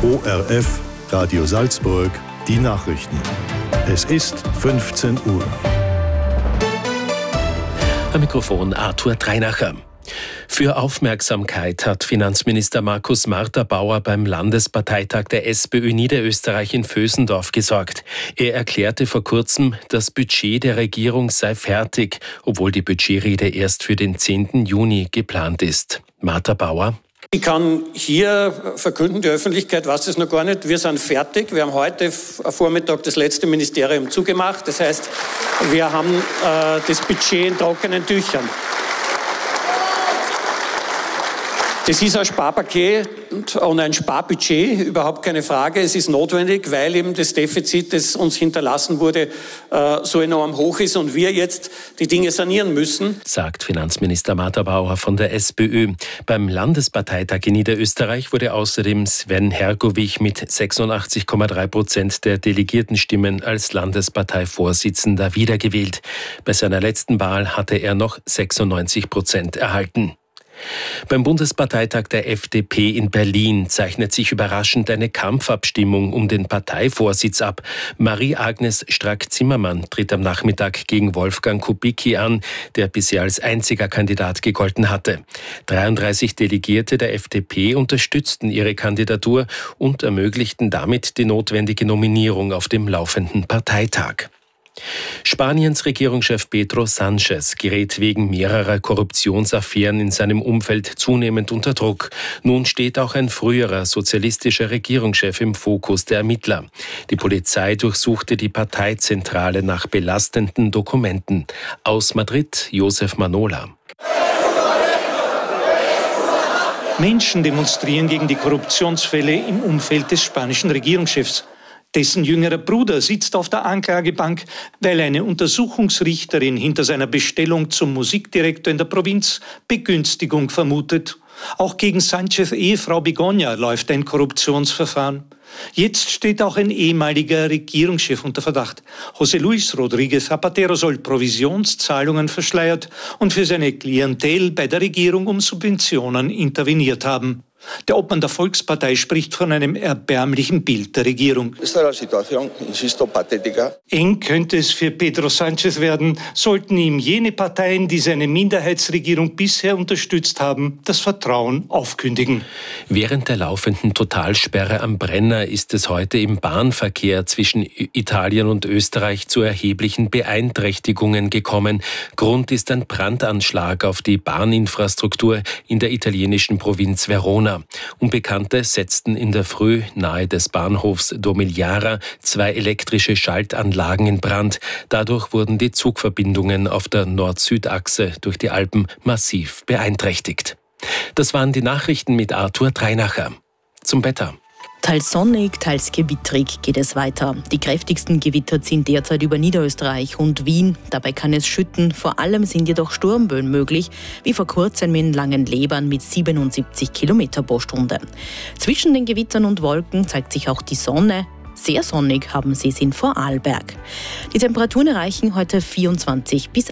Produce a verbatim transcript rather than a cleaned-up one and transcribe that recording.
O R F, Radio Salzburg, die Nachrichten. Es ist fünfzehn Uhr. Am Mikrofon Arthur Dreinacher. Für Aufmerksamkeit hat Finanzminister Markus Marter-Bauer beim Landesparteitag der SPÖ Niederösterreich in Vösendorf gesorgt. Er erklärte vor kurzem, das Budget der Regierung sei fertig, obwohl die Budgetrede erst für den zehnten Juni geplant ist. Marter-Bauer: Ich kann hier verkünden, die Öffentlichkeit weiß es noch gar nicht, wir sind fertig. Wir haben heute Vormittag das letzte Ministerium zugemacht. Das heißt, wir haben äh, das Budget in trockenen Tüchern. Das ist ein Sparpaket und ein Sparbudget, überhaupt keine Frage. Es ist notwendig, weil eben das Defizit, das uns hinterlassen wurde, so enorm hoch ist und wir jetzt die Dinge sanieren müssen, sagt Finanzminister Marter-Bauer von der SPÖ. Beim Landesparteitag in Niederösterreich wurde außerdem Sven Hergovich mit sechsundachtzig Komma drei Prozent der Delegiertenstimmen als Landesparteivorsitzender wiedergewählt. Bei seiner letzten Wahl hatte er noch sechsundneunzig Prozent erhalten. Beim Bundesparteitag der F D P in Berlin zeichnet sich überraschend eine Kampfabstimmung um den Parteivorsitz ab. Marie-Agnes Strack-Zimmermann tritt am Nachmittag gegen Wolfgang Kubicki an, der bisher als einziger Kandidat gegolten hatte. dreiunddreißig Delegierte der F D P unterstützten ihre Kandidatur und ermöglichten damit die notwendige Nominierung auf dem laufenden Parteitag. Spaniens Regierungschef Pedro Sánchez gerät wegen mehrerer Korruptionsaffären in seinem Umfeld zunehmend unter Druck. Nun steht auch ein früherer sozialistischer Regierungschef im Fokus der Ermittler. Die Polizei durchsuchte die Parteizentrale nach belastenden Dokumenten. Aus Madrid, Josef Manola. Menschen demonstrieren gegen die Korruptionsfälle im Umfeld des spanischen Regierungschefs. Dessen jüngerer Bruder sitzt auf der Anklagebank, weil eine Untersuchungsrichterin hinter seiner Bestellung zum Musikdirektor in der Provinz Begünstigung vermutet. Auch gegen Sánchez' Ehefrau Begoña läuft ein Korruptionsverfahren. Jetzt steht auch ein ehemaliger Regierungschef unter Verdacht. José Luis Rodríguez Zapatero soll Provisionszahlungen verschleiert und für seine Klientel bei der Regierung um Subventionen interveniert haben. Der Obmann der Volkspartei spricht von einem erbärmlichen Bild der Regierung. Eng könnte es für Pedro Sánchez werden, sollten ihm jene Parteien, die seine Minderheitsregierung bisher unterstützt haben, das Vertrauen aufkündigen. Während der laufenden Totalsperre am Brenner ist es heute im Bahnverkehr zwischen Italien und Österreich zu erheblichen Beeinträchtigungen gekommen. Grund ist ein Brandanschlag auf die Bahninfrastruktur in der italienischen Provinz Verona. Unbekannte setzten in der Früh nahe des Bahnhofs Domigliara zwei elektrische Schaltanlagen in Brand. Dadurch wurden die Zugverbindungen auf der Nord-Süd-Achse durch die Alpen massiv beeinträchtigt. Das waren die Nachrichten mit Arthur Dreinacher. Zum Wetter. Teils sonnig, teils gewittrig geht es weiter. Die kräftigsten Gewitter ziehen derzeit über Niederösterreich und Wien. Dabei kann es schütten. Vor allem sind jedoch Sturmböen möglich, wie vor kurzem in Langenlebern mit siebenundsiebzig Kilometer pro Stunde. Zwischen den Gewittern und Wolken zeigt sich auch die Sonne. Sehr sonnig haben sie es in Vorarlberg. Die Temperaturen erreichen heute vierundzwanzig bis